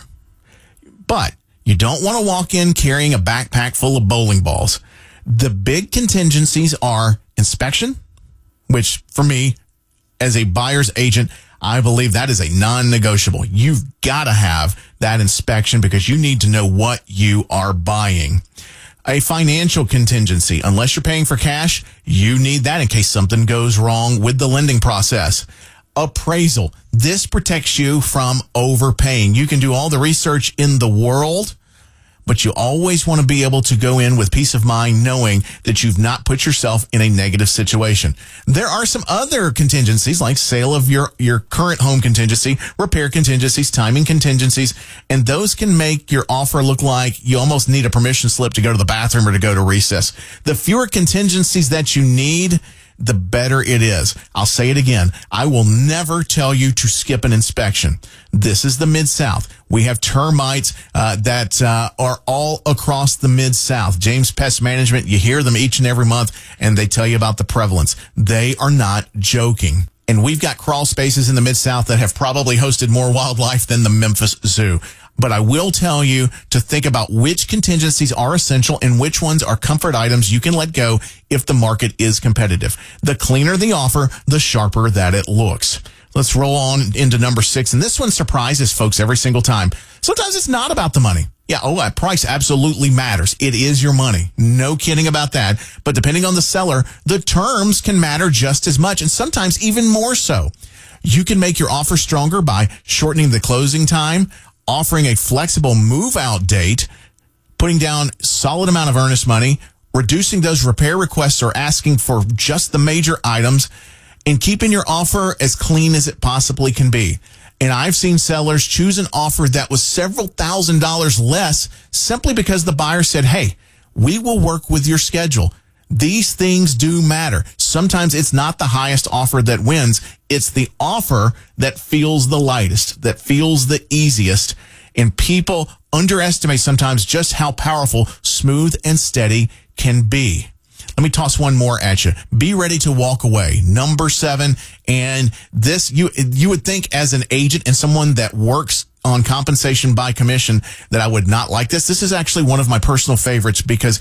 but you don't want to walk in carrying a backpack full of bowling balls. The big contingencies are inspection, which for me, as a buyer's agent, I believe that is a non-negotiable. You've got to have that inspection because you need to know what you are buying. A financial contingency, unless you're paying for cash, you need that in case something goes wrong with the lending process. Appraisal. This protects you from overpaying. You can do all the research in the world, but you always want to be able to go in with peace of mind knowing that you've not put yourself in a negative situation. There are some other contingencies like sale of your current home contingency, repair contingencies, timing contingencies, and those can make your offer look like you almost need a permission slip to go to the bathroom or to go to recess. The fewer contingencies that you need, the better it is. I'll say it again. I will never tell you to skip an inspection. This is the Mid-South. We have termites that are all across the Mid-South. James Pest Management, you hear them each and every month, and they tell you about the prevalence. They are not joking. And we've got crawl spaces in the Mid-South that have probably hosted more wildlife than the Memphis Zoo. But I will tell you to think about which contingencies are essential and which ones are comfort items you can let go if the market is competitive. The cleaner the offer, the sharper that it looks. Let's roll on into number 6. And this one surprises folks every single time. Sometimes it's not about the money. Yeah, price absolutely matters. It is your money. No kidding about that. But depending on the seller, the terms can matter just as much and sometimes even more so. You can make your offer stronger by shortening the closing time, offering a flexible move-out date, putting down solid amount of earnest money, reducing those repair requests or asking for just the major items, and keeping your offer as clean as it possibly can be. And I've seen sellers choose an offer that was several $1,000s less simply because the buyer said, hey, we will work with your schedule. These things do matter. Sometimes it's not the highest offer that wins. It's the offer that feels the lightest, that feels the easiest. And people underestimate sometimes just how powerful smooth and steady can be. Let me toss one more at you. Be ready to walk away. Number 7. And this, you would think as an agent and someone that works on compensation by commission that I would not like this. This is actually one of my personal favorites because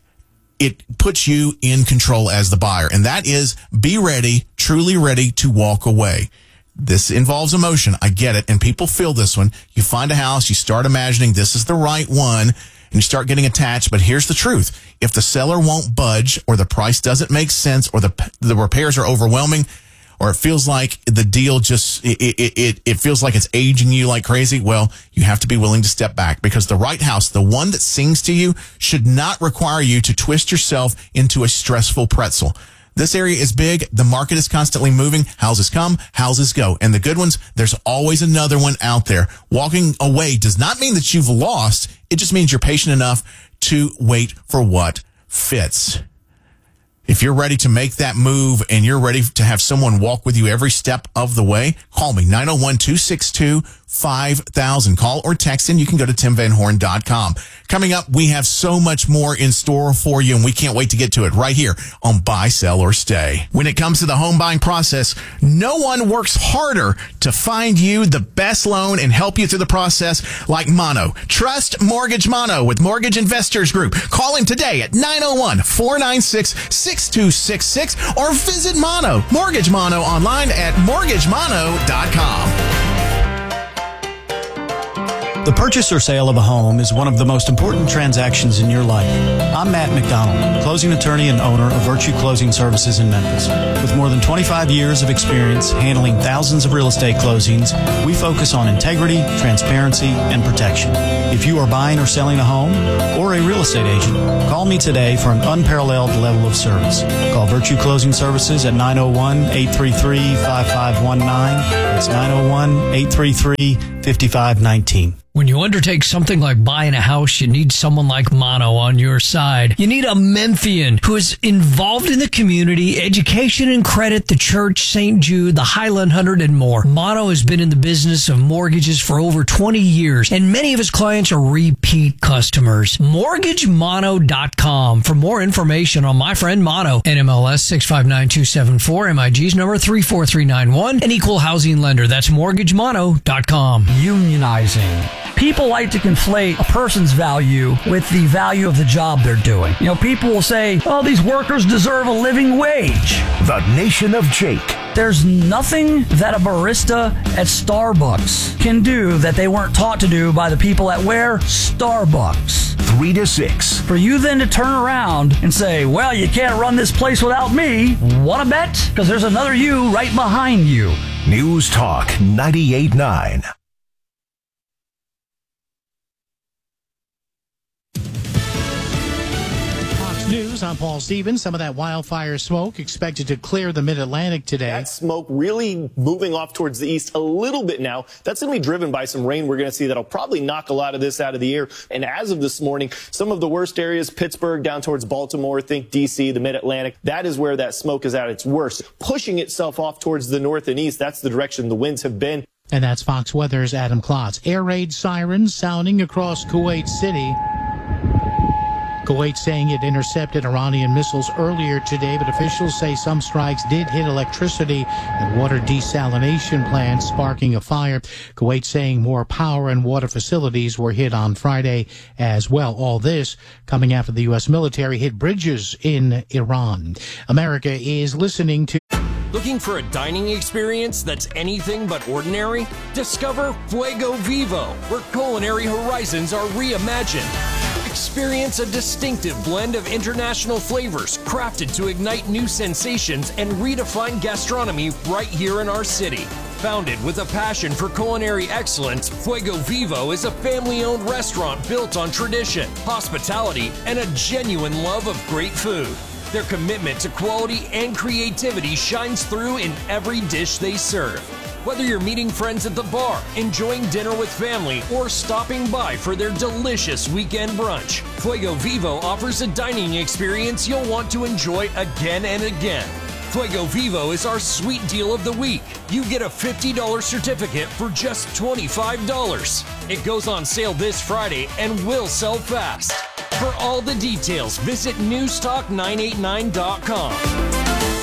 it puts you in control as the buyer. And that is be ready, truly ready to walk away. This involves emotion. I get it. And people feel this one. You find a house, you start imagining this is the right one, and you start getting attached. But here's the truth. If the seller won't budge or the price doesn't make sense or the repairs are overwhelming or it feels like the deal just, it feels like it's aging you like crazy, well, you have to be willing to step back because the right house, the one that sings to you, should not require you to twist yourself into a stressful pretzel. This area is big. The market is constantly moving. Houses come, houses go. And the good ones, there's always another one out there. Walking away does not mean that you've lost. It just means you're patient enough to wait for what fits. If you're ready to make that move and you're ready to have someone walk with you every step of the way, call me, 901-262-4600. 5000. Call or text and you can go to timvanhorn.com. Coming up, we have so much more in store for you, and we can't wait to get to it right here on Buy, Sell, or Stay. When it comes to the home buying process, no one works harder to find you the best loan and help you through the process like Mono. Trust Mortgage Mono with Mortgage Investors Group. Call him today at 901-496-6266 or visit Mono, Mortgage Mono, online at mortgagemono.com.
The purchase or sale of a home is one of the most important transactions in your life. I'm Matt McDonald, closing attorney and owner of Virtue Closing Services in Memphis. With more than 25 years of experience handling thousands of real estate closings, we focus on integrity, transparency, and protection. If you are buying or selling a home or a real estate agent, call me today for an unparalleled level of service. Call Virtue Closing Services at 901-833-5519. That's 901-833-5519.
When you undertake something like buying a house, you need someone like Mono on your side. You need a Memphian who is involved in the community, education and credit, the church, St. Jude, the Highland 100, and more. Mono has been in the business of mortgages for over 20 years, and many of his clients are repeat customers. MortgageMono.com for more information on my friend Mono. NMLS 659274, MIG's number 34391, an equal housing lender. That's MortgageMono.com.
Unionizing. People like to conflate a person's value with the value of the job they're doing. You know, people will say, oh, these workers deserve a living wage.
The Nation of Jake.
There's nothing that a barista at Starbucks can do that they weren't taught to do by the people at where? Starbucks.
3 to 6.
For you then to turn around and say, well, you can't run this place without me. Want to bet? Because there's another you right behind you.
News Talk 98.9.
News, I'm Paul Stevens. Some of that wildfire smoke expected to clear the mid-Atlantic today.
That smoke really moving off towards the east a little bit now. That's going to be driven by some rain we're going to see that'll probably knock a lot of this out of the air. And as of this morning, some of the worst areas, Pittsburgh down towards Baltimore, think D.C., the mid-Atlantic, that is where that smoke is at its worst. Pushing itself off towards the north and east, that's the direction the winds have been.
And that's Fox Weather's Adam Klotz. Air raid sirens sounding across Kuwait City. Kuwait saying it intercepted Iranian missiles earlier today, but officials say some strikes did hit electricity and water desalination plants, sparking a fire. Kuwait saying more power and water facilities were hit on Friday as well. All this coming after the U.S. military hit bridges in Iran. America is listening to...
Looking for a dining experience that's anything but ordinary? Discover Fuego Vivo, where culinary horizons are reimagined. Experience a distinctive blend of international flavors crafted to ignite new sensations and redefine gastronomy right here in our city. Founded with a passion for culinary excellence, Fuego Vivo is a family-owned restaurant built on tradition, hospitality, and a genuine love of great food. Their commitment to quality and creativity shines through in every dish they serve. Whether you're meeting friends at the bar, enjoying dinner with family, or stopping by for their delicious weekend brunch, Fuego Vivo offers a dining experience you'll want to enjoy again and again. Fuego Vivo is our sweet deal of the week. You get a $50 certificate for just $25. It goes on sale this Friday and will sell fast. For all the details, visit newstalk989.com.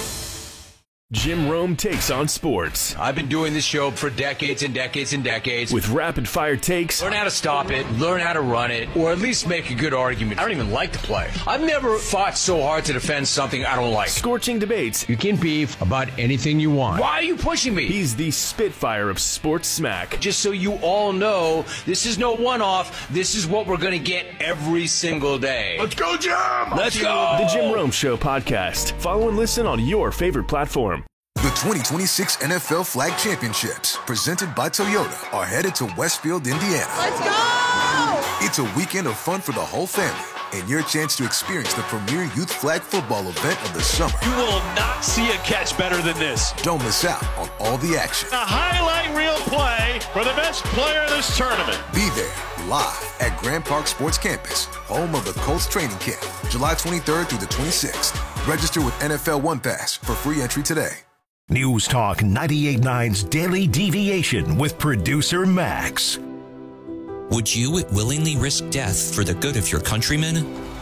Jim Rome takes on sports.
I've been doing this show for decades and decades and decades.
With rapid-fire takes.
Learn how to stop it, learn how to run it, or at least make a good argument. I don't even like to play. I've never fought so hard to defend something I don't like.
Scorching debates.
You can beef about anything you want. Why are you pushing me?
He's the Spitfire of sports smack.
Just so you all know, this is no one-off. This is what we're going to get every single day. Let's go, Jim! Let's go!
The Jim Rome Show podcast. Follow and listen on your favorite platform.
The 2026 NFL Flag Championships, presented by Toyota, are headed to Westfield, Indiana.
Let's go!
It's a weekend of fun for the whole family and your chance to experience the premier youth flag football event of the summer.
You will not see a catch better than this.
Don't miss out on all the action.
A highlight reel play for the best player of this tournament.
Be there live at Grand Park Sports Campus, home of the Colts training camp, July 23rd through the 26th. Register with NFL One Pass for free entry today.
News Talk 98.9's Daily Deviation with producer Max.
Would you willingly risk death for the good of your countrymen?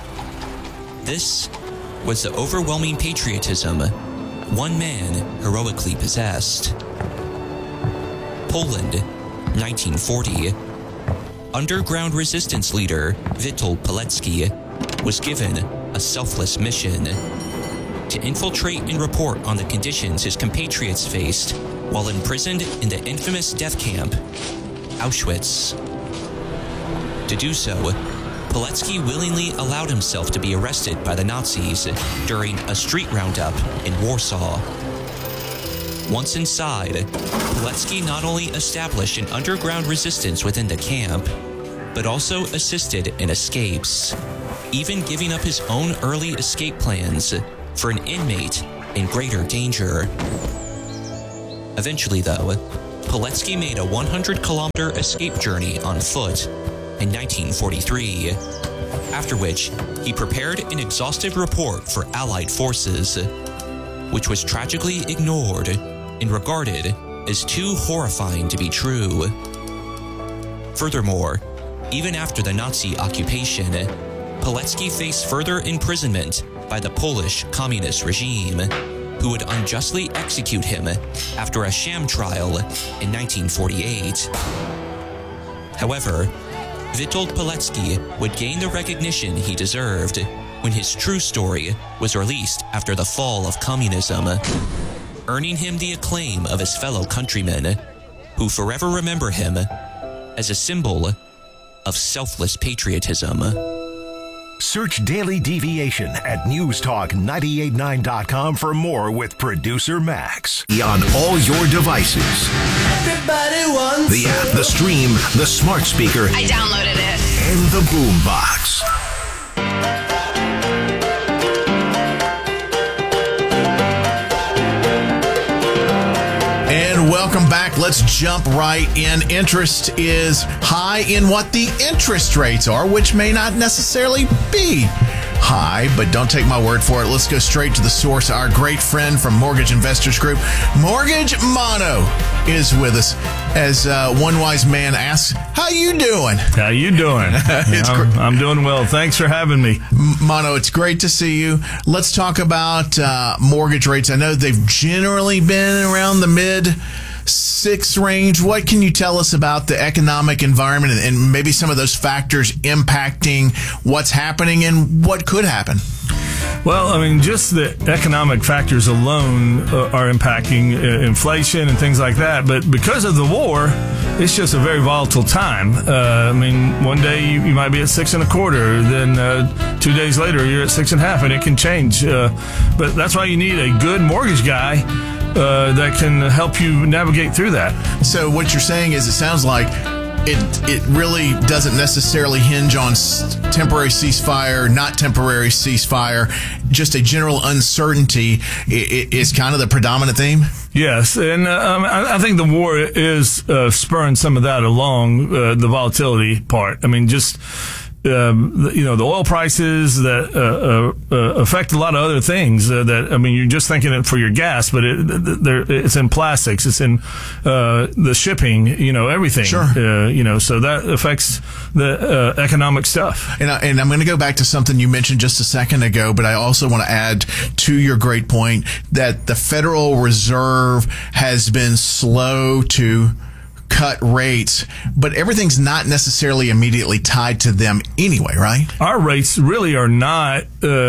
This was the overwhelming patriotism one man heroically possessed. Poland, 1940. Underground resistance leader Witold Pilecki was given a selfless mission to infiltrate and report on the conditions his compatriots faced while imprisoned in the infamous death camp, Auschwitz. To do so, Pilecki willingly allowed himself to be arrested by the Nazis during a street roundup in Warsaw. Once inside, Pilecki not only established an underground resistance within the camp, but also assisted in escapes, even giving up his own early escape plans for an inmate in greater danger. Eventually, though, Pilecki made a 100-kilometer escape journey on foot in 1943, after which he prepared an exhaustive report for Allied forces, which was tragically ignored and regarded as too horrifying to be true. Furthermore, even after the Nazi occupation, Pilecki faced further imprisonment by the Polish communist regime, who would unjustly execute him after a sham trial in 1948. However, Witold Pilecki would gain the recognition he deserved when his true story was released after the fall of communism, earning him the acclaim of his fellow countrymen, who forever remember him as a symbol of selfless patriotism.
Search Daily Deviation at newstalk989.com for more with producer Max. On all your devices.
Everybody wants
the app, the stream, the smart speaker.
I downloaded it.
And the boom box.
And welcome back. Let's jump right in. Interest is high in what the interest rates are, which may not necessarily be high, but don't take my word for it. Let's go straight to the source. Our great friend from Mortgage Investors Group, Mortgage Mono, is with us. As one wise man asks, how you doing?
How you doing? I'm doing well. Thanks for having me.
Mono, it's great to see you. Let's talk about mortgage rates. I know they've generally been around the mid-6 range. What can you tell us about the economic environment and maybe some of those factors impacting what's happening and what could happen?
Well, I mean, just the economic factors alone are impacting inflation and things like that. But because of the war, it's just a very volatile time. I mean, one day you might be at 6.25, then 2 days later you're at 6.5, and it can change. But that's why you need a good mortgage guy that can help you navigate through that.
So what you're saying is, it sounds like it really doesn't necessarily hinge on temporary ceasefire, not temporary ceasefire. Just a general uncertainty is kind of the predominant theme.
Yes, and I think the war is spurring some of that along, the volatility part. I mean, just the oil prices that affect a lot of other things. That, I mean, you're just thinking it for your gas, but it's in plastics, it's in the shipping, everything.
Sure.
So that affects the economic stuff.
And I'm going to go back to something you mentioned just a second ago, but I also want to add to your great point that the Federal Reserve has been slow to cut rates, but everything's not necessarily immediately tied to them anyway, right?
Our rates really are not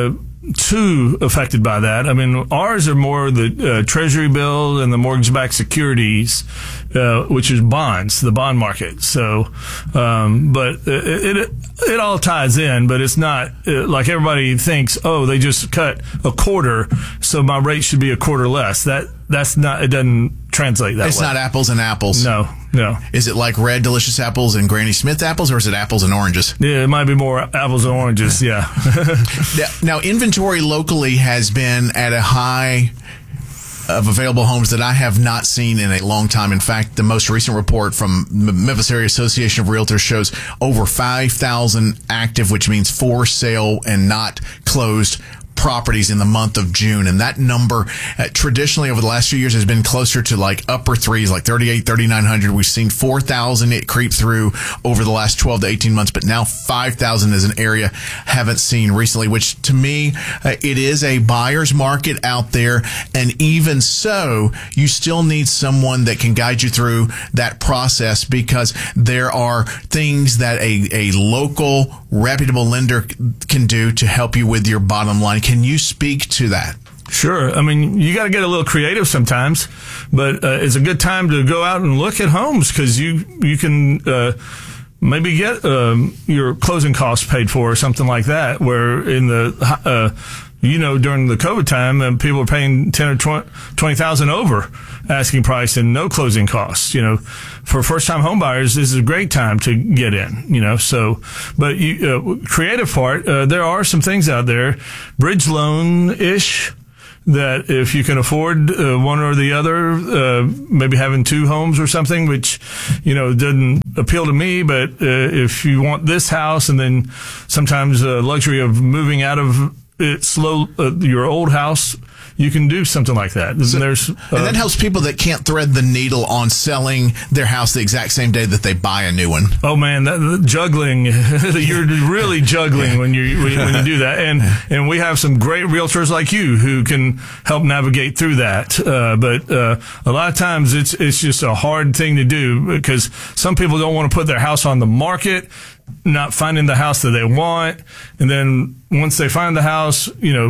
too affected by that. I mean, ours are more the Treasury bill and the mortgage-backed securities, which is bonds, the bond market. So, but it all ties in, but it's not like everybody thinks, oh, they just cut a quarter, so my rate should be a quarter less. That's not, it doesn't translate that way.
It's not apples and apples.
No.
Is it like Red Delicious apples and Granny Smith apples, or is it apples and oranges?
Yeah, it might be more apples and oranges, yeah.
Now, inventory locally has been at a high of available homes that I have not seen in a long time. In fact, the most recent report from Memphis Area Association of Realtors shows over 5,000 active, which means for sale and not closed properties in the month of June. And that number traditionally over the last few years has been closer to like upper threes, like 38, 3,900. We've seen 4,000 it creep through over the last 12 to 18 months, but now 5,000 is an area haven't seen recently, which to me, it is a buyer's market out there. And even so, you still need someone that can guide you through that process, because there are things that a local reputable lender can do to help you with your bottom line. Can you speak to that?
Sure. I mean, you got to get a little creative sometimes, but it's a good time to go out and look at homes, because you can maybe get your closing costs paid for or something like that, where in the during the COVID time, people are paying 10 or 20,000 over asking price and no closing costs. For first-time home buyers, this is a great time to get in. So, but creative part, there are some things out there, bridge loan-ish, that if you can afford one or the other, maybe having two homes or something, which, doesn't appeal to me, but if you want this house and then sometimes the luxury of moving out of your old house, you can do something like that. And
that helps people that can't thread the needle on selling their house the exact same day that they buy a new one.
Oh man, that juggling, you're really juggling when you do that. And we have some great realtors like you who can help navigate through that. But a lot of times it's just a hard thing to do, because some people don't want to put their house on the market, not finding the house that they want. And then once they find the house,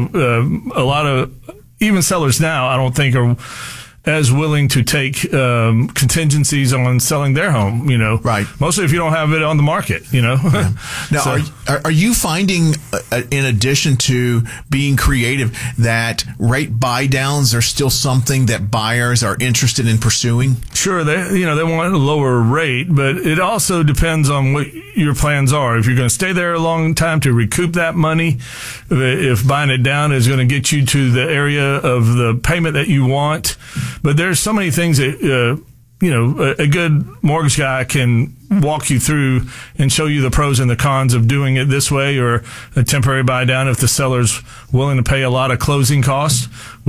a lot of even sellers now, I don't think, are as willing to take contingencies on selling their home,
Right.
Mostly if you don't have it on the market,
Yeah. Now, are you finding, in addition to being creative, that rate buy downs are still something that buyers are interested in pursuing?
Sure, they want a lower rate, but it also depends on what your plans are. If you're going to stay there a long time to recoup that money, if buying it down is going to get you to the area of the payment that you want. But there's so many things that, a good mortgage guy can walk you through and show you the pros and the cons of doing it this way, or a temporary buy down if the seller's willing to pay a lot of closing costs.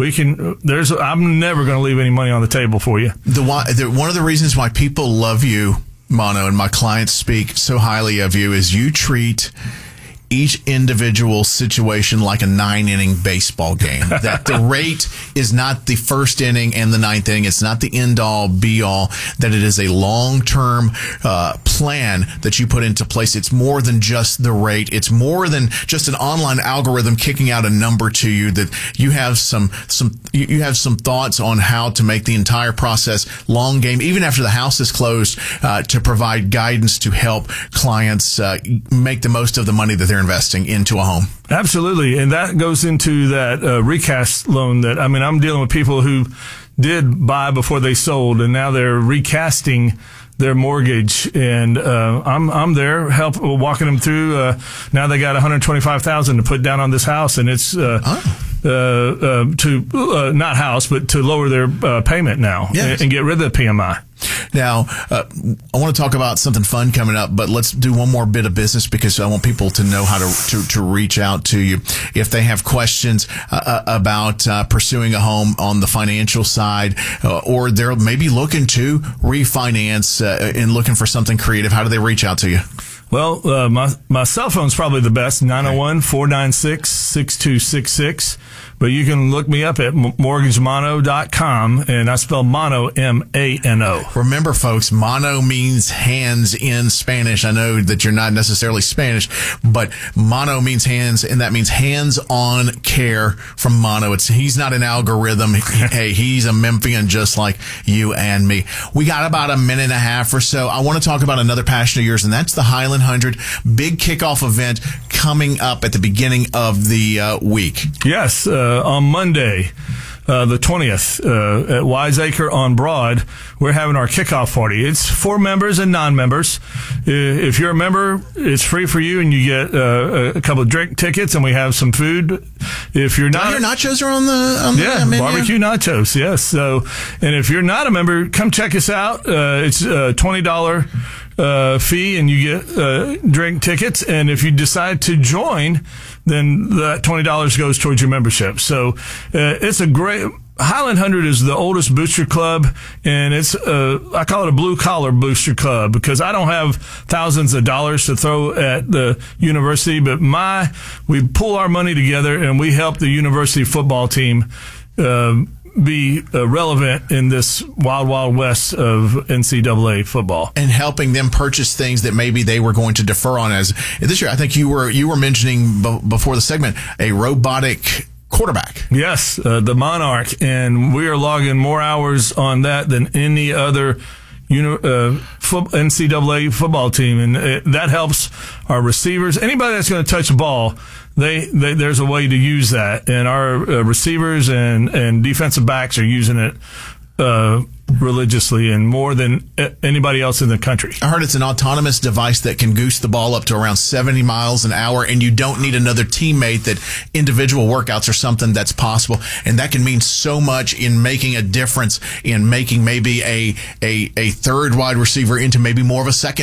I'm never going to leave any money on the table for you.
One of the reasons why people love you, Mono, and my clients speak so highly of you is you treat each individual situation like a 9-inning baseball game. That the rate is not the first inning and the ninth inning. It's not the end-all, be-all. That it is a long-term plan that you put into place. It's more than just the rate. It's more than just an online algorithm kicking out a number to you. That you have some thoughts on how to make the entire process long game, even after the house is closed, to provide guidance to help clients make the most of the money that they're investing into a home.
Absolutely. And that goes into that recast loan that, I'm dealing with people who did buy before they sold, and now they're recasting their mortgage, and I'm there walking them through. Now they got $125,000 to put down on this house, and it's to not house, but to lower their payment now. Yes. and get rid of the PMI.
Now, I want to talk about something fun coming up, but let's do one more bit of business, because I want people to know how to reach out to you if they have questions about pursuing a home on the financial side, or they're maybe looking to refinance and looking for something creative. How do they reach out to you?
Well, my cell phone's probably the best, 901-496-6266. But you can look me up at mortgagemono.com, and I spell mono, M-A-N-O.
Remember, folks, mono means hands in Spanish. I know that you're not necessarily Spanish, but mono means hands, and that means hands-on care from Mono. He's not an algorithm. Hey, he's a Memphian just like you and me. We got about a minute and a half or so. I want to talk about another passion of yours, and that's the Highland 100 big kickoff event coming up at the beginning of the week.
Yes, on Monday, the 20th, at Wiseacre on Broad, we're having our kickoff party. It's for members and non-members. If you're a member, it's free for you, and you get a couple of drink tickets, and we have some food. If you're not,
your nachos are on the menu?
Barbecue nachos. Yes. So, and if you're not a member, come check us out. It's $20 fee, and you get drink tickets. And if you decide to join, then that $20 goes towards your membership. So it's a great. Highland 100 is the oldest booster club, and it's I call it a blue-collar booster club because I don't have thousands of dollars to throw at the university, but we pull our money together, and we help the university football team be relevant in this wild, wild west of NCAA football.
And helping them purchase things that maybe they were going to defer on. As this year, I think you were mentioning before the segment, a robotic quarterback.
Yes, the Monarch, and we are logging more hours on that than any other NCAA football team, and that helps our receivers. Anybody that's going to touch a ball, there's a way to use that, and our receivers and defensive backs are using it religiously and more than anybody else in the country.
I heard it's an autonomous device that can goose the ball up to around 70 miles an hour, and you don't need another teammate. That individual workouts are something that's possible, and that can mean so much in making a difference in making maybe a third wide receiver into maybe more of a second